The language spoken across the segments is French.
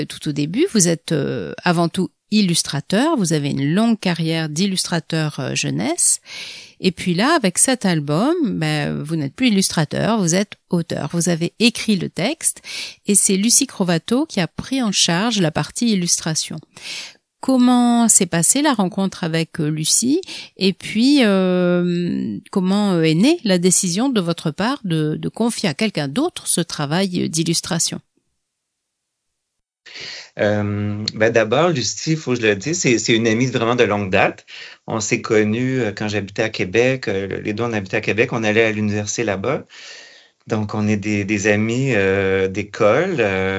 tout au début, vous êtes avant tout illustrateur, vous avez une longue carrière d'illustrateur jeunesse, et puis là, avec cet album, vous n'êtes plus illustrateur, vous êtes auteur. Vous avez écrit le texte, et c'est Lucie Crovato qui a pris en charge la partie illustration. Comment s'est passée la rencontre avec Lucie, et puis comment est née la décision de votre part de confier à quelqu'un d'autre ce travail d'illustration? D'abord, Lucie, il faut que je le dise, c'est une amie vraiment de longue date. On s'est connus quand j'habitais à Québec. Les deux, on habitait à Québec. On allait à l'université là-bas. Donc, on est des amis d'école.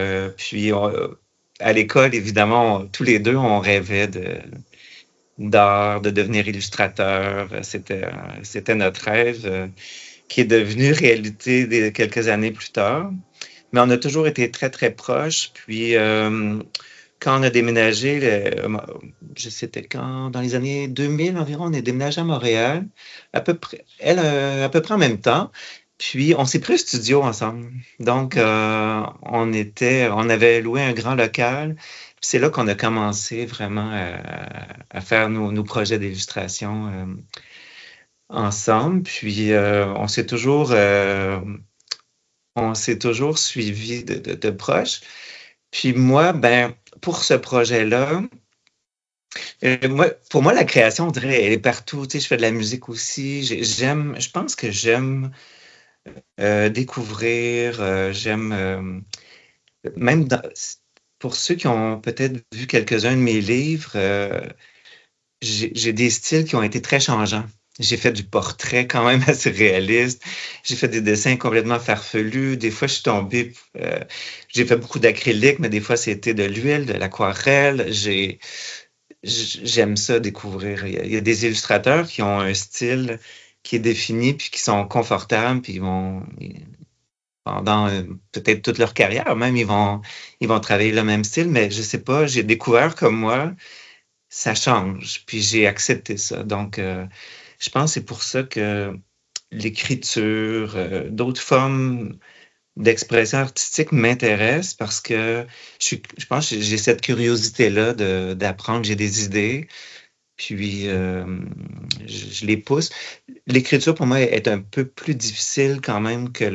À l'école, évidemment, tous les deux, on rêvait d'art, de devenir illustrateur. C'était notre rêve qui est devenu réalité quelques années plus tard. Mais on a toujours été très, très proches. Puis, quand on a déménagé, c'était quand? Dans les années 2000 environ, on est déménagé à Montréal, à peu près en même temps. Puis, on s'est pris un studio ensemble. Donc, on avait loué un grand local. Puis, c'est là qu'on a commencé vraiment à faire nos projets d'illustration ensemble. Puis, on s'est toujours suivi de proche. Puis moi, pour ce projet-là, pour moi, la création, on dirait, elle est partout. Tu sais, je fais de la musique aussi. Je pense que j'aime découvrir. Même pour ceux qui ont peut-être vu quelques-uns de mes livres, j'ai des styles qui ont été très changeants. J'ai fait du portrait quand même assez réaliste. J'ai fait des dessins complètement farfelus. Des fois, je suis tombée... j'ai fait beaucoup d'acrylique, mais des fois, c'était de l'huile, de l'aquarelle. J'aime ça, découvrir. Il y a des illustrateurs qui ont un style qui est défini, puis qui sont confortables, puis pendant peut-être toute leur carrière, même, ils vont travailler le même style. Mais je sais pas, j'ai découvert comme moi, ça change. Puis j'ai accepté ça. Donc... je pense que c'est pour ça que l'écriture, d'autres formes d'expression artistique m'intéressent parce que je pense que j'ai cette curiosité-là d'apprendre, j'ai des idées, puis je les pousse. L'écriture, pour moi, est un peu plus difficile quand même que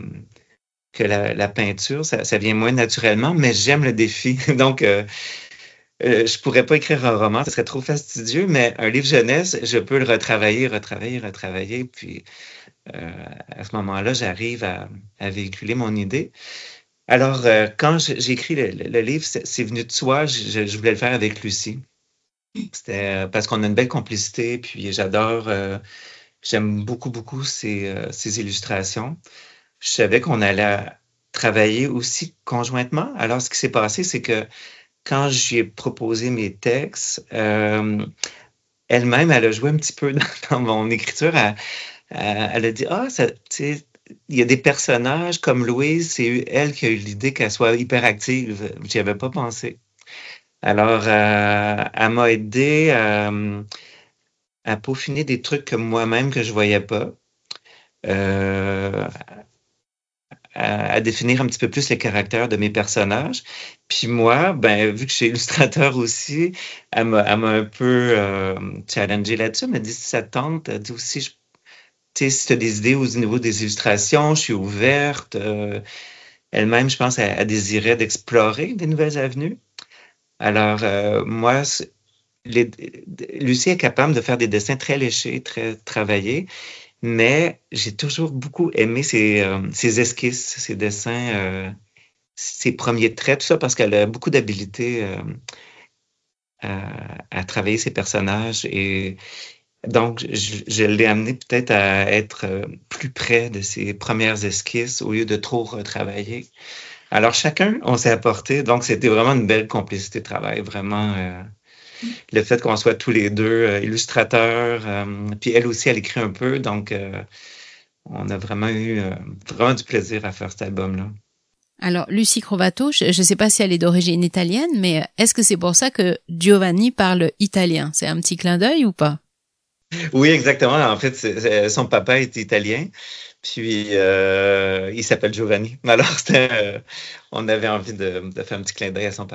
la peinture. Ça vient moins naturellement, mais j'aime le défi. Donc, je pourrais pas écrire un roman, ce serait trop fastidieux, mais un livre jeunesse, je peux le retravailler. Puis à ce moment-là, j'arrive à véhiculer mon idée. Alors, quand j'ai écrit le livre, c'est venu de soi. Je voulais le faire avec Lucie. C'était parce qu'on a une belle complicité, puis j'aime beaucoup, beaucoup ses illustrations. Je savais qu'on allait travailler aussi conjointement. Alors, ce qui s'est passé, c'est que quand j'ai proposé mes textes, elle-même, elle a joué un petit peu dans mon écriture. Elle a dit, tu sais, il y a des personnages comme Louise, c'est elle qui a eu l'idée qu'elle soit hyperactive. J'y avais pas pensé. Alors, elle m'a aidé à peaufiner des trucs que moi-même que je voyais pas. À définir un petit peu plus les caractères de mes personnages. Puis moi, vu que je suis illustrateur aussi, elle m'a un peu challengé là-dessus. Elle m'a dit, si ça te tente, elle dit aussi, tu sais, si tu as des idées au niveau des illustrations, je suis ouverte. Elle-même, je pense, elle désirait d'explorer des nouvelles avenues. Alors, moi, Lucie est capable de faire des dessins très léchés, très travaillés. Mais j'ai toujours beaucoup aimé ses esquisses, ses dessins, ses premiers traits, tout ça, parce qu'elle a beaucoup d'habileté à travailler ses personnages. Et donc, je l'ai amené peut-être à être plus près de ses premières esquisses au lieu de trop retravailler. Alors, chacun, on s'est apporté. Donc, c'était vraiment une belle complicité de travail, vraiment. Le fait qu'on soit tous les deux illustrateurs, puis elle aussi, elle écrit un peu, donc on a vraiment eu vraiment du plaisir à faire cet album-là. Alors, Lucie Crovato, je ne sais pas si elle est d'origine italienne, mais est-ce que c'est pour ça que Giovanni parle italien? C'est un petit clin d'œil ou pas? Oui, exactement. En fait, son papa est italien, puis il s'appelle Giovanni. Alors, on avait envie de faire un petit clin d'œil à son papa.